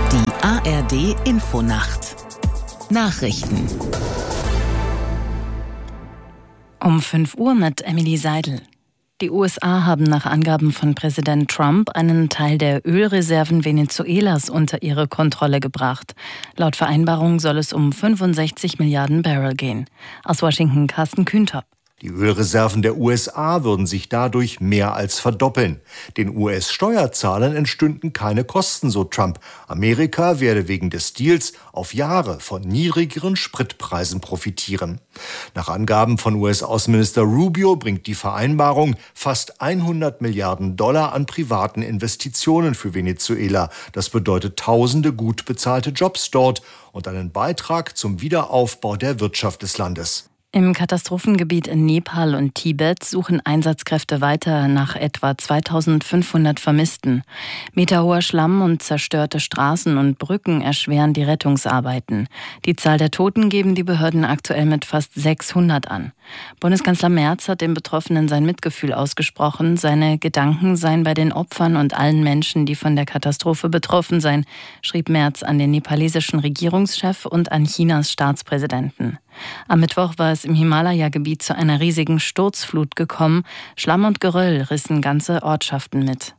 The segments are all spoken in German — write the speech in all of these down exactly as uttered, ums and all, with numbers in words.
Die A R D Infonacht Nachrichten um fünf Uhr mit Emily Seidel. Die U S A haben nach Angaben von Präsident Trump einen Teil der Ölreserven Venezuelas unter ihre Kontrolle gebracht. Laut Vereinbarung soll es um fünfundsechzig Milliarden Barrel gehen. Aus Washington Carsten Kühntop. Die Ölreserven der U S A würden sich dadurch mehr als verdoppeln. Den U S-Steuerzahlern entstünden keine Kosten, so Trump. Amerika werde wegen des Deals auf Jahre von niedrigeren Spritpreisen profitieren. Nach Angaben von U S-Außenminister Rubio bringt die Vereinbarung fast hundert Milliarden Dollar an privaten Investitionen für Venezuela. Das bedeutet tausende gut bezahlte Jobs dort und einen Beitrag zum Wiederaufbau der Wirtschaft des Landes. Im Katastrophengebiet in Nepal und Tibet suchen Einsatzkräfte weiter nach etwa zweitausendfünfhundert Vermissten. Meterhoher Schlamm und zerstörte Straßen und Brücken erschweren die Rettungsarbeiten. Die Zahl der Toten geben die Behörden aktuell mit fast sechshundert an. Bundeskanzler Merz hat den Betroffenen sein Mitgefühl ausgesprochen. Seine Gedanken seien bei den Opfern und allen Menschen, die von der Katastrophe betroffen seien, schrieb Merz an den nepalesischen Regierungschef und an Chinas Staatspräsidenten. Am Mittwoch war es im Himalaya-Gebiet zu einer riesigen Sturzflut gekommen. Schlamm und Geröll rissen ganze Ortschaften mit.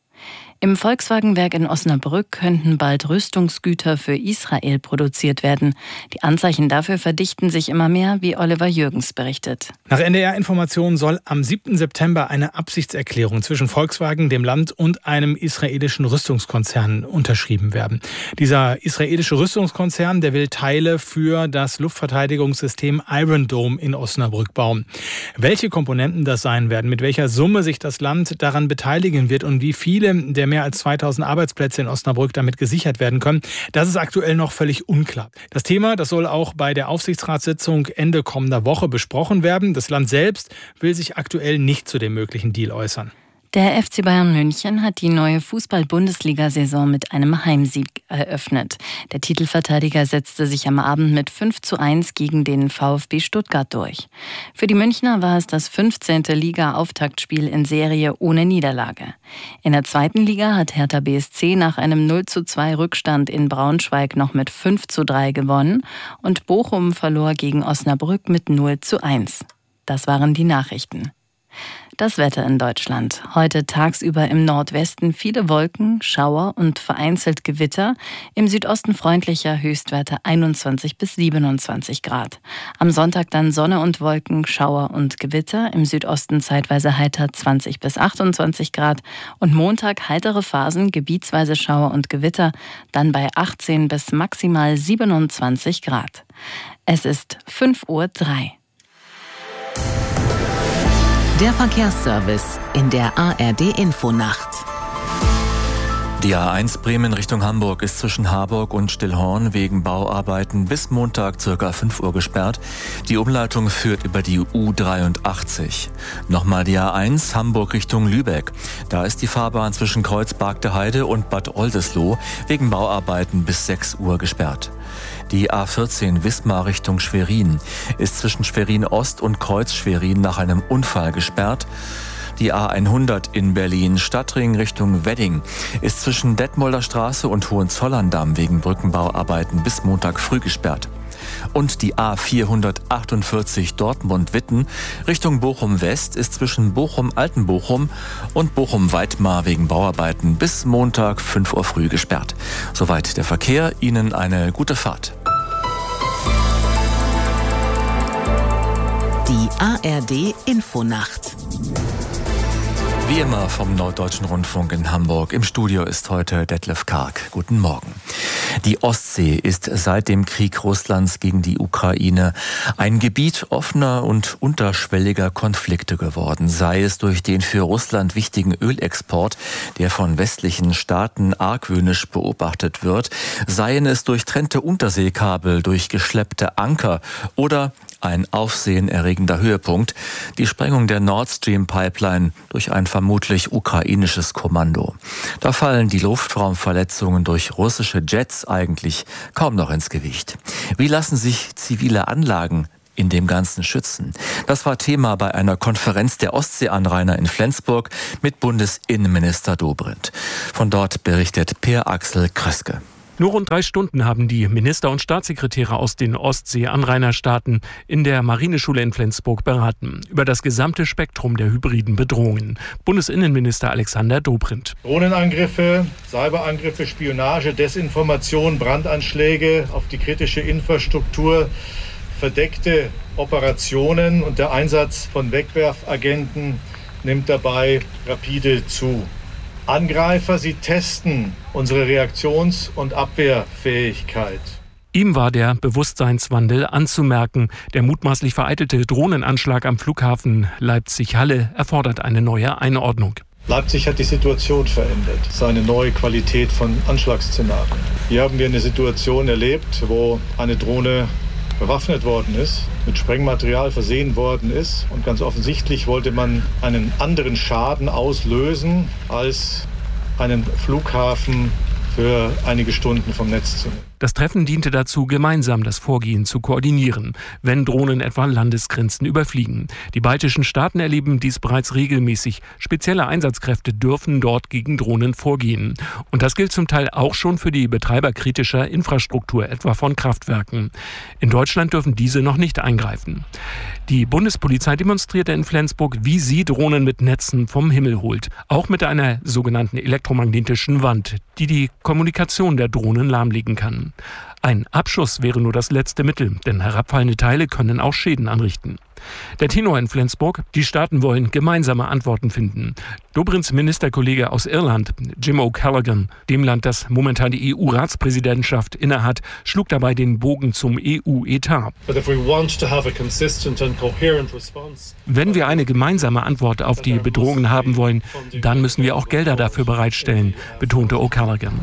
Im Volkswagenwerk in Osnabrück könnten bald Rüstungsgüter für Israel produziert werden. Die Anzeichen dafür verdichten sich immer mehr, wie Oliver Jürgens berichtet. Nach N D R-Informationen soll am siebten September eine Absichtserklärung zwischen Volkswagen, dem Land und einem israelischen Rüstungskonzern unterschrieben werden. Dieser israelische Rüstungskonzern, der will Teile für das Luftverteidigungssystem Iron Dome in Osnabrück bauen. Welche Komponenten das sein werden, mit welcher Summe sich das Land daran beteiligen wird und wie viele der mehr als zweitausend Arbeitsplätze in Osnabrück damit gesichert werden können. Das ist aktuell noch völlig unklar. Das Thema, das soll auch bei der Aufsichtsratssitzung Ende kommender Woche besprochen werden. Das Land selbst will sich aktuell nicht zu dem möglichen Deal äußern. Der F C Bayern München hat die neue Fußball-Bundesliga-Saison mit einem Heimsieg eröffnet. Der Titelverteidiger setzte sich am Abend mit fünf zu eins gegen den VfB Stuttgart durch. Für die Münchner war es das fünfzehnte Liga-Auftaktspiel in Serie ohne Niederlage. In der zweiten Liga hat Hertha B S C nach einem null zu zwei Rückstand in Braunschweig noch mit fünf zu drei gewonnen und Bochum verlor gegen Osnabrück mit null zu eins. Das waren die Nachrichten. Das Wetter in Deutschland. Heute tagsüber im Nordwesten viele Wolken, Schauer und vereinzelt Gewitter. Im Südosten freundlicher, Höchstwerte einundzwanzig bis siebenundzwanzig Grad. Am Sonntag dann Sonne und Wolken, Schauer und Gewitter. Im Südosten zeitweise heiter zwanzig bis achtundzwanzig Grad. Und Montag heitere Phasen, gebietsweise Schauer und Gewitter. Dann bei achtzehn bis maximal siebenundzwanzig Grad. Es ist fünf Uhr drei. Der Verkehrsservice in der A R D Infonacht. Die A eins Bremen Richtung Hamburg ist zwischen Harburg und Stillhorn wegen Bauarbeiten bis Montag ca. fünf Uhr gesperrt. Die Umleitung führt über die U dreiundachtzig. Nochmal die A eins Hamburg Richtung Lübeck. Da ist die Fahrbahn zwischen Kreuz-Bargteheide und Bad Oldesloe wegen Bauarbeiten bis sechs Uhr gesperrt. Die A vierzehn Wismar Richtung Schwerin ist zwischen Schwerin Ost und Kreuz Schwerin nach einem Unfall gesperrt. Die A hundert in Berlin Stadtring Richtung Wedding ist zwischen Detmolder Straße und Hohenzollern-Damm wegen Brückenbauarbeiten bis Montag früh gesperrt. Und die A vierhundertachtundvierzig Dortmund-Witten Richtung Bochum-West ist zwischen Bochum-Altenbochum und Bochum-Weitmar wegen Bauarbeiten bis Montag fünf Uhr früh gesperrt. Soweit der Verkehr. Ihnen eine gute Fahrt. Die A R D Infonacht. Wie immer vom Norddeutschen Rundfunk in Hamburg. Im Studio ist heute Detlef Karg. Guten Morgen. Die Ostsee ist seit dem Krieg Russlands gegen die Ukraine ein Gebiet offener und unterschwelliger Konflikte geworden. Sei es durch den für Russland wichtigen Ölexport, der von westlichen Staaten argwöhnisch beobachtet wird, seien es durchtrennte Unterseekabel, durch geschleppte Anker oder ein aufsehenerregender Höhepunkt, die Sprengung der Nord Stream Pipeline durch ein vermutlich ukrainisches Kommando. Da fallen die Luftraumverletzungen durch russische Jets eigentlich kaum noch ins Gewicht. Wie lassen sich zivile Anlagen in dem Ganzen schützen? Das war Thema bei einer Konferenz der Ostseeanrainer in Flensburg mit Bundesinnenminister Dobrindt. Von dort berichtet Per Axel Kröske. Nur rund drei Stunden haben die Minister und Staatssekretäre aus den Ostsee-Anrainerstaaten in der Marineschule in Flensburg beraten über das gesamte Spektrum der hybriden Bedrohungen. Bundesinnenminister Alexander Dobrindt. Drohnenangriffe, Cyberangriffe, Spionage, Desinformation, Brandanschläge auf die kritische Infrastruktur, verdeckte Operationen und der Einsatz von Wegwerfagenten nimmt dabei rapide zu. Angreifer, sie testen unsere Reaktions- und Abwehrfähigkeit. Ihm war der Bewusstseinswandel anzumerken. Der mutmaßlich vereitelte Drohnenanschlag am Flughafen Leipzig-Halle erfordert eine neue Einordnung. Leipzig hat die Situation verändert. Es ist eine neue Qualität von Anschlagsszenarien. Hier haben wir eine Situation erlebt, wo eine Drohne bewaffnet worden ist, mit Sprengmaterial versehen worden ist. Und ganz offensichtlich wollte man einen anderen Schaden auslösen, als einen Flughafen für einige Stunden vom Netz zu nehmen. Das Treffen diente dazu, gemeinsam das Vorgehen zu koordinieren, wenn Drohnen etwa Landesgrenzen überfliegen. Die baltischen Staaten erleben dies bereits regelmäßig. Spezielle Einsatzkräfte dürfen dort gegen Drohnen vorgehen. Und das gilt zum Teil auch schon für die Betreiber kritischer Infrastruktur, etwa von Kraftwerken. In Deutschland dürfen diese noch nicht eingreifen. Die Bundespolizei demonstrierte in Flensburg, wie sie Drohnen mit Netzen vom Himmel holt. Auch mit einer sogenannten elektromagnetischen Wand, die die Kommunikation der Drohnen lahmlegen kann. Ein Abschuss wäre nur das letzte Mittel, denn herabfallende Teile können auch Schäden anrichten. Der Tenor in Flensburg: Die Staaten wollen gemeinsame Antworten finden. Dobrindts Ministerkollege aus Irland, Jim O'Callaghan, dem Land, das momentan die E U-Ratspräsidentschaft innehat, schlug dabei den Bogen zum E U-Etat. Wenn wir eine gemeinsame Antwort auf die Bedrohungen haben wollen, dann müssen wir auch Gelder dafür bereitstellen, betonte O'Callaghan.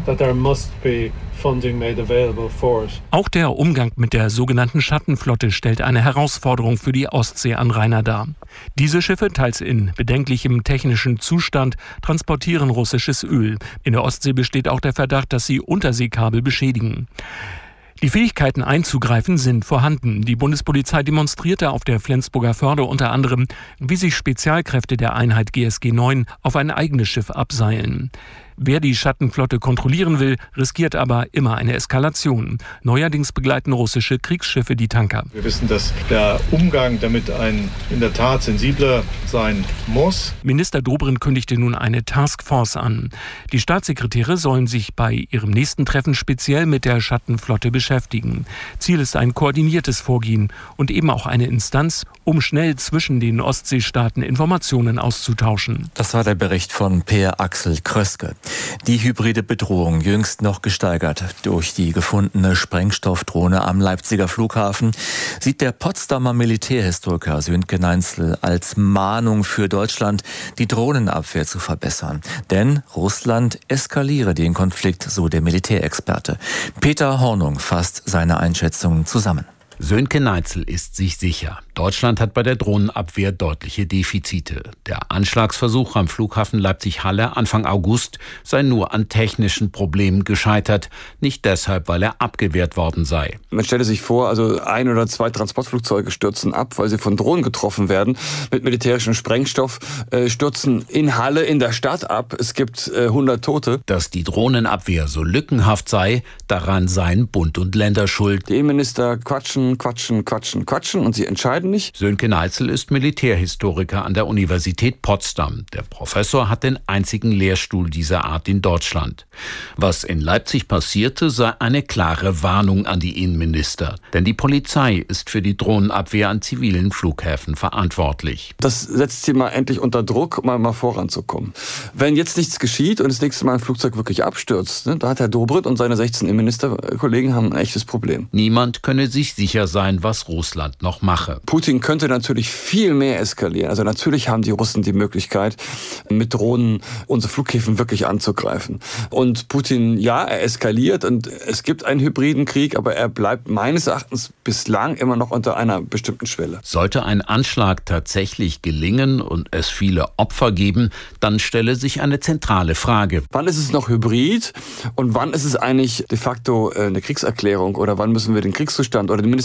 Auch der Umgang mit der sogenannten Schattenflotte stellt eine Herausforderung für die Ostseeanrainer dar. Diese Schiffe, teils in bedenklichem technischen Zustand, transportieren russisches Öl. In der Ostsee besteht auch der Verdacht, dass sie Unterseekabel beschädigen. Die Fähigkeiten einzugreifen sind vorhanden. Die Bundespolizei demonstrierte auf der Flensburger Förde unter anderem, wie sich Spezialkräfte der Einheit G S G neun auf ein eigenes Schiff abseilen. Wer die Schattenflotte kontrollieren will, riskiert aber immer eine Eskalation. Neuerdings begleiten russische Kriegsschiffe die Tanker. Wir wissen, dass der Umgang damit ein in der Tat sensibler sein muss. Minister Dobrindt kündigte nun eine Taskforce an. Die Staatssekretäre sollen sich bei ihrem nächsten Treffen speziell mit der Schattenflotte beschäftigen. Ziel ist ein koordiniertes Vorgehen und eben auch eine Instanz, um schnell zwischen den Ostseestaaten Informationen auszutauschen. Das war der Bericht von Per Axel Kröske. Die hybride Bedrohung, jüngst noch gesteigert durch die gefundene Sprengstoffdrohne am Leipziger Flughafen, sieht der Potsdamer Militärhistoriker Sönke Neinzl als Mahnung für Deutschland, die Drohnenabwehr zu verbessern. Denn Russland eskaliere den Konflikt, so der Militärexperte. Peter Hornung fasst seine Einschätzungen zusammen. Sönke Neinzl ist sich sicher. Deutschland hat bei der Drohnenabwehr deutliche Defizite. Der Anschlagsversuch am Flughafen Leipzig-Halle Anfang August sei nur an technischen Problemen gescheitert, nicht deshalb, weil er abgewehrt worden sei. Man stelle sich vor, also ein oder zwei Transportflugzeuge stürzen ab, weil sie von Drohnen getroffen werden, mit militärischem Sprengstoff, äh, stürzen in Halle, in der Stadt ab. Es gibt äh, hundert Tote. Dass die Drohnenabwehr so lückenhaft sei, daran seien Bund und Länder schuld. Die Innenminister quatschen, quatschen, quatschen, quatschen und sie entscheiden nicht. Sönke Neinzl ist Militärhistoriker an der Universität Potsdam. Der Professor hat den einzigen Lehrstuhl dieser Art in Deutschland. Was in Leipzig passierte, sei eine klare Warnung an die Innenminister. Denn die Polizei ist für die Drohnenabwehr an zivilen Flughäfen verantwortlich. Das setzt sie mal endlich unter Druck, mal, mal voranzukommen. Wenn jetzt nichts geschieht und das nächste Mal ein Flugzeug wirklich abstürzt, ne, da hat Herr Dobrindt und seine sechzehn Innenministerkollegen haben ein echtes Problem. Niemand könne sich sicher sein, was Russland noch mache. Putin könnte natürlich viel mehr eskalieren. Also natürlich haben die Russen die Möglichkeit, mit Drohnen unsere Flughäfen wirklich anzugreifen. Und Putin, ja, er eskaliert und es gibt einen hybriden Krieg, aber er bleibt meines Erachtens bislang immer noch unter einer bestimmten Schwelle. Sollte ein Anschlag tatsächlich gelingen und es viele Opfer geben, dann stelle sich eine zentrale Frage. Wann ist es noch hybrid und wann ist es eigentlich de facto eine Kriegserklärung oder wann müssen wir den Kriegszustand oder mindestens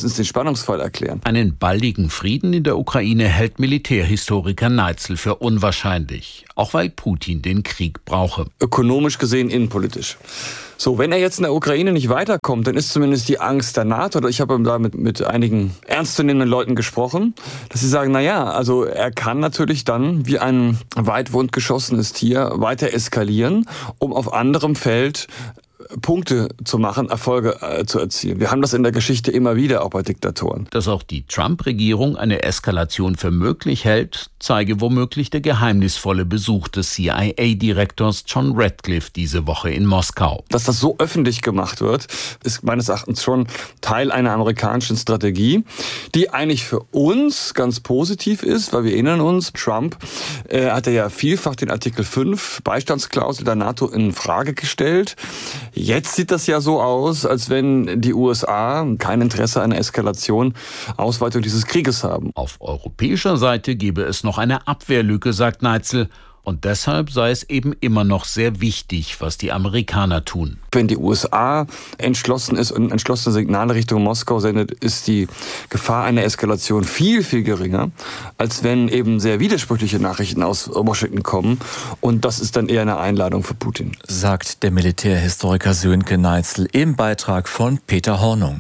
höchstens den Spannungsfall erklären. Einen baldigen Frieden in der Ukraine hält Militärhistoriker Neitzel für unwahrscheinlich, auch weil Putin den Krieg brauche. Ökonomisch gesehen, innenpolitisch. So, wenn er jetzt in der Ukraine nicht weiterkommt, dann ist zumindest die Angst der NATO, oder ich habe da mit, mit einigen ernstzunehmenden Leuten gesprochen, dass sie sagen, na ja, also er kann natürlich dann wie ein weit wund geschossenes Tier weiter eskalieren, um auf anderem Feld Punkte zu machen, Erfolge äh, zu erzielen. Wir haben das in der Geschichte immer wieder, auch bei Diktatoren. Dass auch die Trump-Regierung eine Eskalation für möglich hält, zeige womöglich der geheimnisvolle Besuch des C I A-Direktors John Ratcliffe diese Woche in Moskau. Dass das so öffentlich gemacht wird, ist meines Erachtens schon Teil einer amerikanischen Strategie, die eigentlich für uns ganz positiv ist, weil wir erinnern uns, Trump äh, hatte ja vielfach den Artikel fünf Beistandsklausel der NATO in Frage gestellt. Jetzt sieht das ja so aus, als wenn die U S A kein Interesse an einer Eskalation, Ausweitung dieses Krieges haben. Auf europäischer Seite gebe es noch eine Abwehrlücke, sagt Neitzel. Und deshalb sei es eben immer noch sehr wichtig, was die Amerikaner tun. Wenn die U S A entschlossen ist und entschlossene Signale Richtung Moskau sendet, ist die Gefahr einer Eskalation viel, viel geringer, als wenn eben sehr widersprüchliche Nachrichten aus Washington kommen. Und das ist dann eher eine Einladung für Putin. Sagt der Militärhistoriker Sönke Neitzel im Beitrag von Peter Hornung.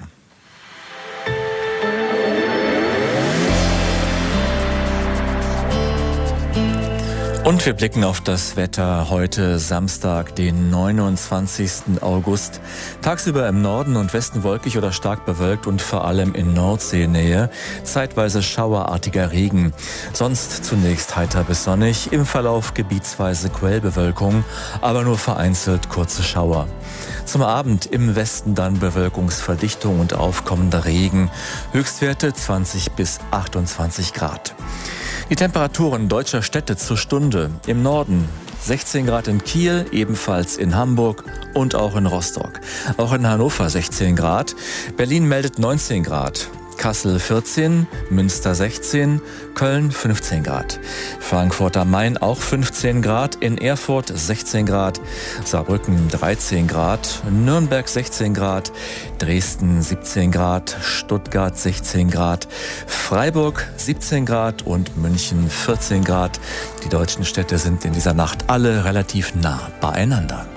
Und wir blicken auf das Wetter heute Samstag, den neunundzwanzigsten August. Tagsüber im Norden und Westen wolkig oder stark bewölkt und vor allem in Nordseenähe zeitweise schauerartiger Regen. Sonst zunächst heiter bis sonnig, im Verlauf gebietsweise Quellbewölkung, aber nur vereinzelt kurze Schauer. Zum Abend im Westen dann Bewölkungsverdichtung und aufkommender Regen. Höchstwerte zwanzig bis achtundzwanzig Grad. Die Temperaturen deutscher Städte zur Stunde. Im Norden sechzehn Grad in Kiel, ebenfalls in Hamburg und auch in Rostock. Auch in Hannover sechzehn Grad. Berlin meldet neunzehn Grad. Kassel vierzehn, Münster sechzehn, Köln fünfzehn Grad. Frankfurt am Main auch fünfzehn Grad, in Erfurt sechzehn Grad, Saarbrücken dreizehn Grad, Nürnberg sechzehn Grad, Dresden siebzehn Grad, Stuttgart sechzehn Grad, Freiburg siebzehn Grad und München vierzehn Grad. Die deutschen Städte sind in dieser Nacht alle relativ nah beieinander.